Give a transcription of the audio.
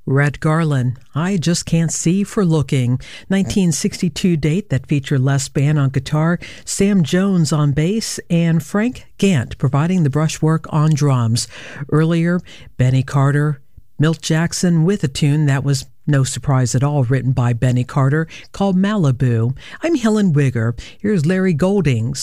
Red Garland, I Just Can't See for Looking, 1962 date that featured Les Bann on guitar, Sam Jones on bass, and Frank Gant providing the brushwork on drums. Earlier, Benny Carter, Milt Jackson with a tune that was no surprise at all, written by Benny Carter, called Malibu. I'm Helen Wigger. Here's Larry Golding